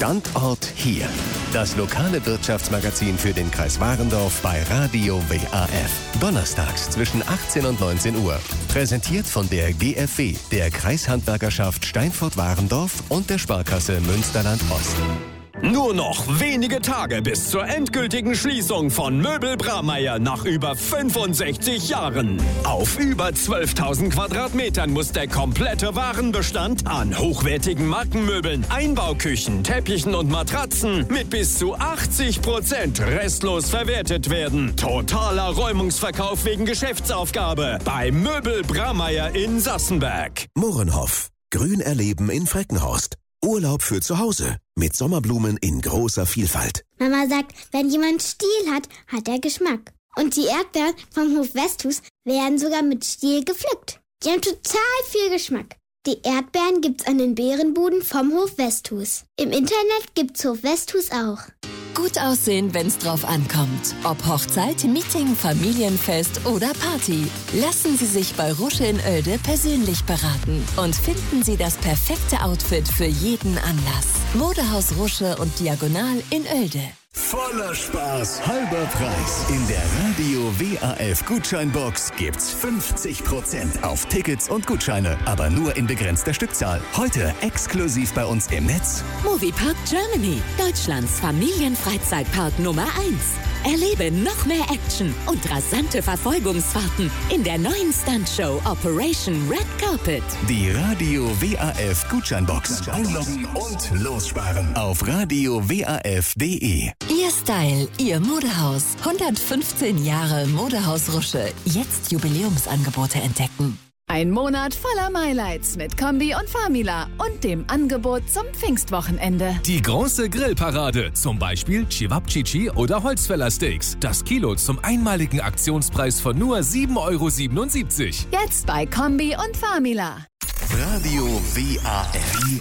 Standort hier. Das lokale Wirtschaftsmagazin für den Kreis Warendorf bei Radio WAF. Donnerstags zwischen 18 und 19 Uhr. Präsentiert von der GFW, der Kreishandwerkerschaft Steinfurt-Warendorf und der Sparkasse Münsterland-Ost. Nur noch wenige Tage bis zur endgültigen Schließung von Möbel Bramayr nach über 65 Jahren. Auf über 12.000 Quadratmetern muss der komplette Warenbestand an hochwertigen Markenmöbeln, Einbauküchen, Teppichen und Matratzen mit bis zu 80% restlos verwertet werden. Totaler Räumungsverkauf wegen Geschäftsaufgabe bei Möbel Bramayr in Sassenberg. Mohrenhof. Grün erleben in Freckenhorst. Urlaub für zu Hause mit Sommerblumen in großer Vielfalt. Mama sagt, wenn jemand Stiel hat, hat er Geschmack. Und die Erdbeeren vom Hof Westhus werden sogar mit Stiel gepflückt. Die haben total viel Geschmack. Die Erdbeeren gibt's an den Beerenbuden vom Hof Westhus. Im Internet gibt's Hof Westhus auch. Gut aussehen, wenn's drauf ankommt. Ob Hochzeit, Meeting, Familienfest oder Party. Lassen Sie sich bei Rusche in Oelde persönlich beraten und finden Sie das perfekte Outfit für jeden Anlass. Modehaus Rusche und Diagonal in Oelde. Voller Spaß, halber Preis. In der Radio WAF Gutscheinbox gibt's 50% auf Tickets und Gutscheine, aber nur in begrenzter Stückzahl. Heute exklusiv bei uns im Netz. Moviepark Germany, Deutschlands Familienfreizeitpark Nummer 1. Erlebe noch mehr Action und rasante Verfolgungsfahrten in der neuen Stuntshow Operation Red Carpet. Die Radio WAF Gutscheinbox. Einloggen und lossparen auf radiowaf.de. Ihr Style, Ihr Modehaus. 115 Jahre Modehaus Rusche. Jetzt Jubiläumsangebote entdecken. Ein Monat voller Highlights mit Kombi und Famila und dem Angebot zum Pfingstwochenende. Die große Grillparade, zum Beispiel Cevapcici oder Holzfäller Steaks. Das Kilo zum einmaligen Aktionspreis von nur 7,77 €. Jetzt bei Kombi und Famila. Radio WAF.